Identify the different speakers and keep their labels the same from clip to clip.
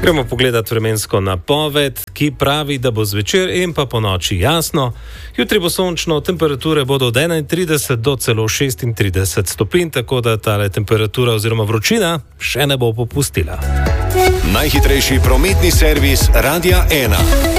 Speaker 1: Gremo pogledati vremensko napoved, ki pravi, da bo zvečer in pa po noči jasno. Jutri bo sončno, temperature bodo od 31 do celo 36 stopinj, tako da tale temperatura oziroma vročina še ne bo popustila.
Speaker 2: Najhitrejši prometni servis Radia 1.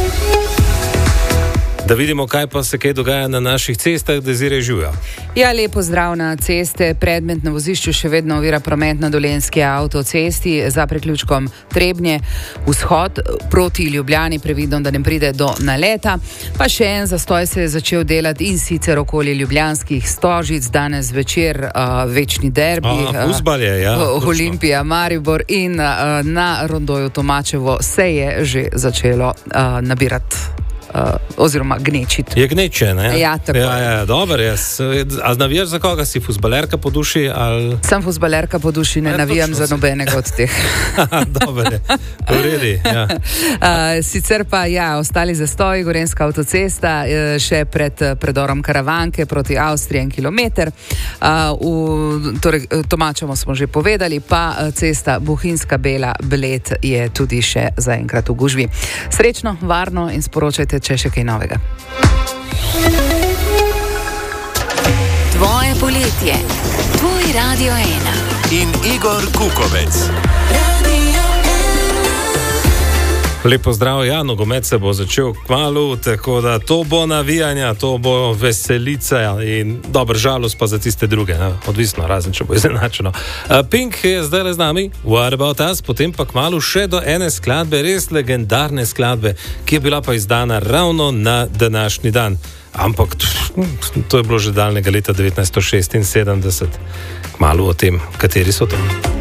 Speaker 1: Da vidimo, kaj pa se kaj dogaja na naših cestah, Desiree Žuja.
Speaker 3: Ja, lepo zdrav na ceste. Predmet na vozišču še vedno ovira promet na Dolenjski avtocesti za priključkom Trebnje vzhod proti Ljubljani, previdno, da ne pride do naleta. Pa še en zastoj se je začel delati in sicer okoli ljubljanskih Stožic. Danes večer večni derbi.
Speaker 1: Fuzbal je, ja.
Speaker 3: Olimpija, Maribor in na rondoju Tomačevo se je že začelo nabirati. Oziroma gnečiti.
Speaker 1: Je gneče, ne?
Speaker 3: Ja, tako.
Speaker 1: Ja, dobro, jaz. A navijaš za koga? Si fuzbalerka po duši? Ali...
Speaker 3: Sem fuzbalerka po duši, ne navijam za nobenega od teh.
Speaker 1: Dobro je, uredi, ja.
Speaker 3: Sicer pa, ja, ostali zastoji, Gorenjska avtocesta, še pred predorom Karavanke proti Avstriji 1 kilometer. Torej, Tomačevo smo že povedali, pa cesta Bohinjska Bela Bled je tudi še zaenkrat v gužvi. Srečno, varno in sporočajte, če še kaj novega.
Speaker 4: Tvoje poletje, tvoj Radio 1
Speaker 2: in Igor Kukovec.
Speaker 1: Lepo zdrav, ja, nogomet se bo začel kmalu, tako da to bo navijanja, to bo veselica in dobro, žalost pa za tiste druge, ne? Odvisno, razen če bo izenačeno. Pink je zdaj le z nami, What About Us, potem pa kmalu še do ene skladbe, res legendarne skladbe, ki je bila pa izdana ravno na današnji dan. Ampak to je bilo že daljnega leta 1976. Kmalu o tem, kateri so to.